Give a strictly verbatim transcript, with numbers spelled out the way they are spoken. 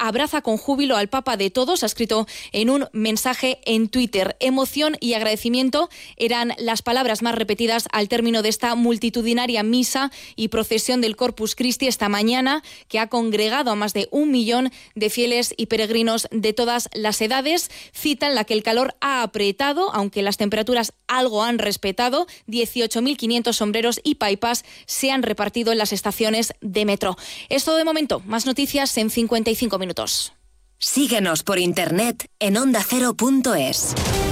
abraza con júbilo al Papa de todos, ha escrito en un mensaje en Twitter. Emoción y agradecimiento eran las palabras más repetidas al término de esta multitudinaria misa y procesión del Corpus Christi esta mañana, que ha congregado a más de un millón de fieles y peregrinos de todas las edades. Cita en la que el calor ha apretado, aunque las temperaturas algo han respetado. dieciocho mil quinientos sombreros y paipas se han repartido en las estaciones de metro. Es todo de momento. Más noticias en cincuenta y cinco minutos. Síguenos por internet en onda cero punto es.